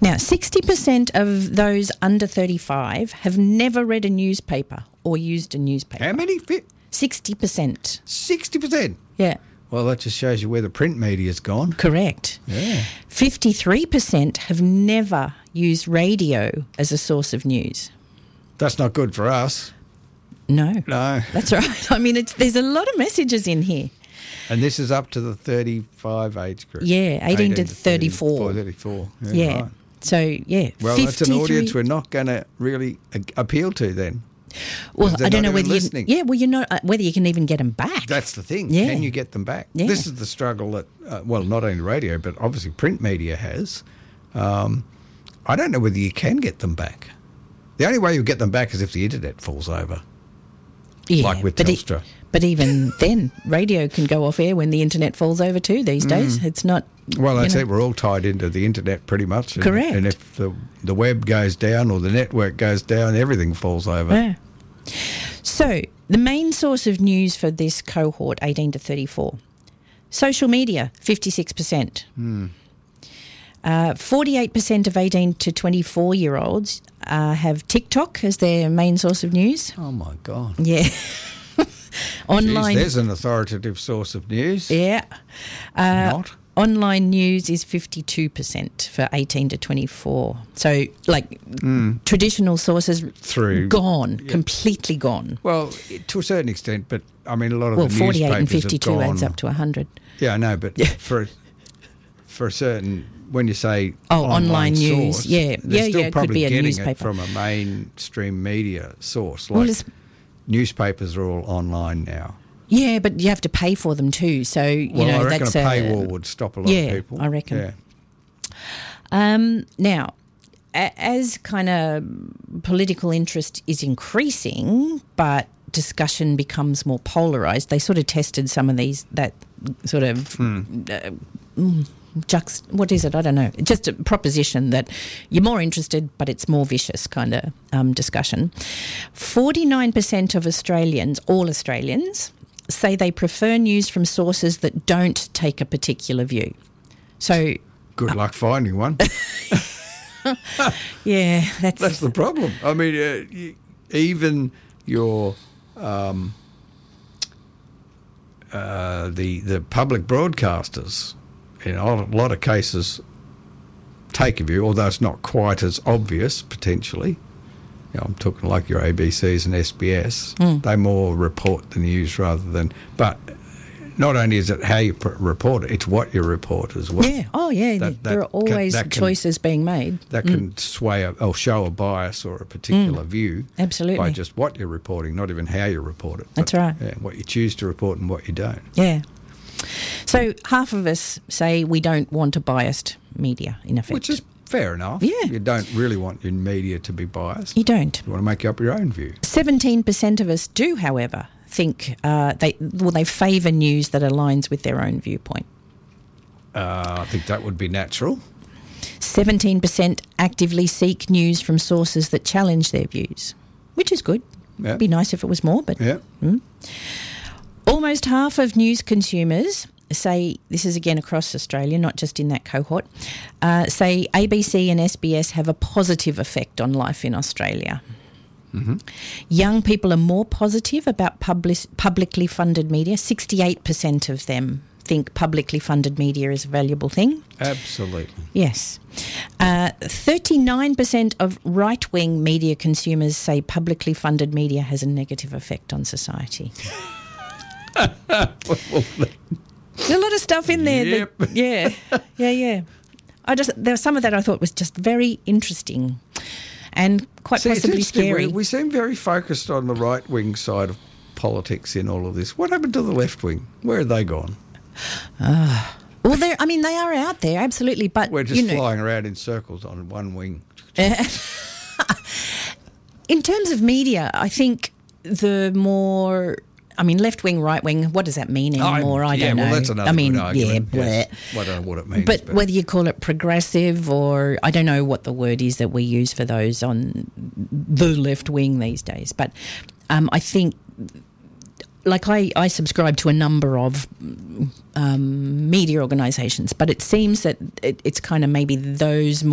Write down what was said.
Now, 60% of those under 35 have never read a newspaper or used a newspaper. How many? 60%. 60%? Yeah. Well, that just shows you where the print media's gone. Correct. Yeah. 53% have never used radio as a source of news. That's not good for us. No. No. That's right. I mean, there's a lot of messages in here. And this is up to the 35 age group. Yeah, 18 to 34. 34. Yeah. Right. So, yeah. Well, that's an audience we're not going to really appeal to then. Well, I don't know whether listening. whether you can even get them back. That's the thing. Yeah. Can you get them back? Yeah. This is the struggle that, not only radio, but obviously print media has. I don't know whether you can get them back. The only way you get them back is if the internet falls over, like with Telstra. But even then, radio can go off air when the internet falls over too these days. It's not... Well, that's it. We're all tied into the internet pretty much. Correct. And if the web goes down or the network goes down, everything falls over. Yeah. So, the main source of news for this cohort, 18 to 34, social media, 56%. 48% of 18 to 24-year-olds have TikTok as their main source of news. Oh, my God. Yeah. Online. Jeez, there's an authoritative source of news. Yeah. Not. Online news is 52% for 18 to 24. So, traditional sources gone, completely gone. Well, to a certain extent, but I mean, a lot of the 48 newspapers and 52 have gone, adds up to 100. Yeah, I know, but for a certain, when you say online news, source, yeah, they're still it probably could be a getting newspaper it from a mainstream media source. Like newspapers are all online now. Yeah, but you have to pay for them too. So I reckon that's a paywall would stop a lot of people. I reckon. Yeah. Now, as kind of political interest is increasing, but discussion becomes more polarised, they sort of tested some of that sort of what is it? I don't know. Just a proposition that you're more interested, but it's more vicious kind of discussion. 49% of Australians, all Australians, say they prefer news from sources that don't take a particular view. So good luck finding one. Yeah, that's the problem. I mean, even your the public broadcasters, in a lot of cases, take a view, although it's not quite as obvious potentially. I'm talking like your ABCs and SBS. They more report the news rather than... But not only is it how you report it, it's what you report as well. Yeah. Oh, yeah. There are always choices being made. That can sway or show a bias or a particular view. Absolutely. By just what you're reporting, not even how you report it. That's right. Yeah, what you choose to report and what you don't. Yeah. So half of us say we don't want a biased media, in effect. Which is fair enough. Yeah. You don't really want your media to be biased. You don't. You want to make up your own view. 17% of us do, however, think they favour news that aligns with their own viewpoint. I think that would be natural. 17% actively seek news from sources that challenge their views, which is good. Yeah. It'd be nice if it was more, but... Yeah. Almost half of news consumers say, this is again across Australia, not just in that cohort, say ABC and SBS have a positive effect on life in Australia. Mm-hmm. Young people are more positive about publicly funded media. 68% of them think publicly funded media is a valuable thing. Absolutely. Yes. 39% of right-wing media consumers say publicly funded media has a negative effect on society. There's a lot of stuff in there. Yep. Yeah. There was some of that I thought was just very interesting and quite possibly scary. We seem very focused on the right-wing side of politics in all of this. What happened to the left-wing? Where have they gone? Well, they are out there, absolutely. But we're just flying around in circles on one wing. In terms of media, I think the more... left wing, right wing, what does that mean anymore? I don't know. Well, that's another good argument. Yeah, yes. I don't know what it means. But whether you call it progressive or I don't know what the word is that we use for those on the left wing these days. But I think, like I subscribe to a number of media organisations, but it seems that it's kind of maybe those